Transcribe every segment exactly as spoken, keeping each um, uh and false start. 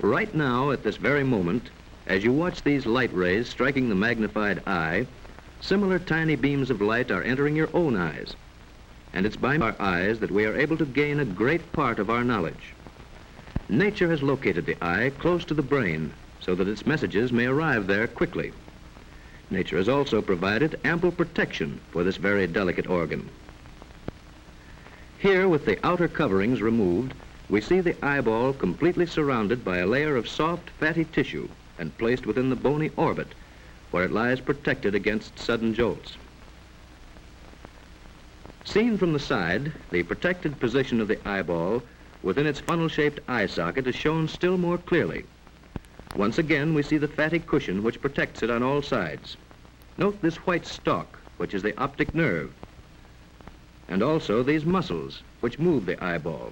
Right now, at this very moment, as you watch these light rays striking the magnified eye, similar tiny beams of light are entering your own eyes. And it's by our eyes that we are able to gain a great part of our knowledge. Nature has located the eye close to the brain so that its messages may arrive there quickly. Nature has also provided ample protection for this very delicate organ. Here, with the outer coverings removed, we see the eyeball completely surrounded by a layer of soft, fatty tissue and placed within the bony orbit, where it lies protected against sudden jolts. Seen from the side, the protected position of the eyeball within its funnel-shaped eye socket is shown still more clearly. Once again, we see the fatty cushion which protects it on all sides. Note this white stalk, which is the optic nerve, and also these muscles, which move the eyeball.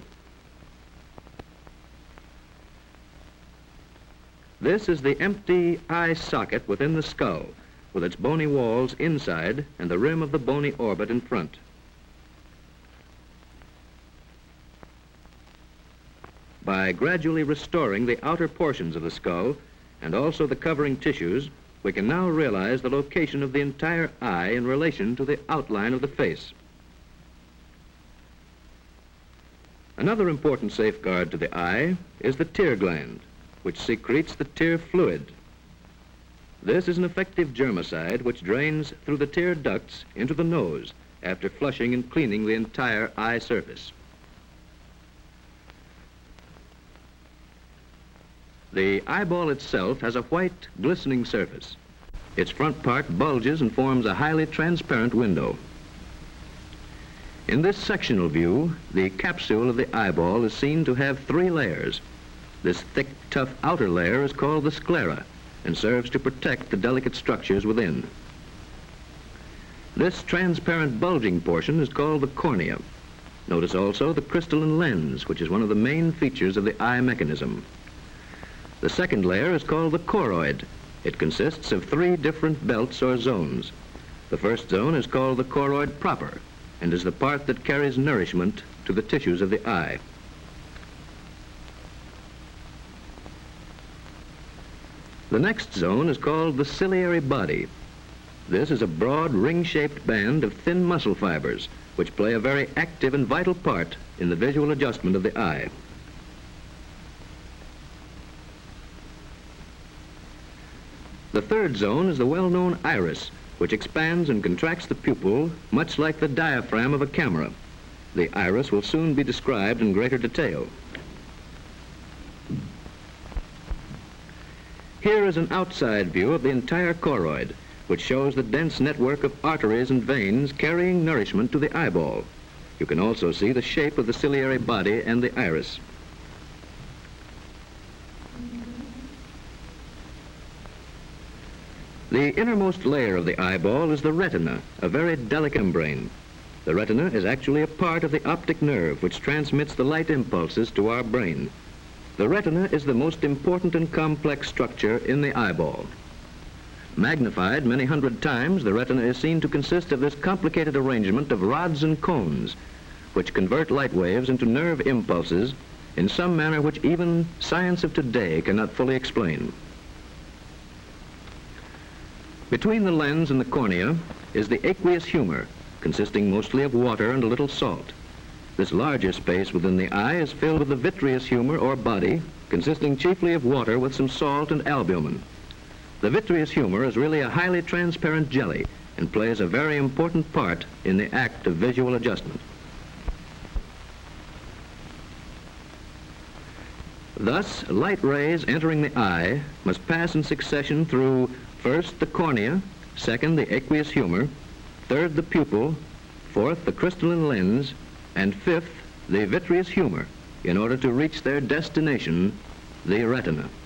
This is the empty eye socket within the skull, with its bony walls inside and the rim of the bony orbit in front. By gradually restoring the outer portions of the skull and also the covering tissues, we can now realize the location of the entire eye in relation to the outline of the face. Another important safeguard to the eye is the tear gland, which secretes the tear fluid. This is an effective germicide which drains through the tear ducts into the nose after flushing and cleaning the entire eye surface. The eyeball itself has a white, glistening surface. Its front part bulges and forms a highly transparent window. In this sectional view, the capsule of the eyeball is seen to have three layers. This thick, tough outer layer is called the sclera and serves to protect the delicate structures within. This transparent bulging portion is called the cornea. Notice also the crystalline lens, which is one of the main features of the eye mechanism. The second layer is called the choroid. It consists of three different belts or zones. The first zone is called the choroid proper and is the part that carries nourishment to the tissues of the eye. The next zone is called the ciliary body. This is a broad ring-shaped band of thin muscle fibers which play a very active and vital part in the visual adjustment of the eye. The third zone is the well-known iris, which expands and contracts the pupil much like the diaphragm of a camera. The iris will soon be described in greater detail. Here is an outside view of the entire choroid, which shows the dense network of arteries and veins carrying nourishment to the eyeball. You can also see the shape of the ciliary body and the iris. The innermost layer of the eyeball is the retina, a very delicate membrane. The retina is actually a part of the optic nerve which transmits the light impulses to our brain. The retina is the most important and complex structure in the eyeball. Magnified many hundred times, the retina is seen to consist of this complicated arrangement of rods and cones, which convert light waves into nerve impulses in some manner which even science of today cannot fully explain. Between the lens and the cornea is the aqueous humor, consisting mostly of water and a little salt. This larger space within the eye is filled with the vitreous humor or body, consisting chiefly of water with some salt and albumin. The vitreous humor is really a highly transparent jelly and plays a very important part in the act of visual adjustment. Thus, light rays entering the eye must pass in succession through first the cornea, second the aqueous humor, third the pupil, fourth the crystalline lens, and fifth the vitreous humor in order to reach their destination, the retina.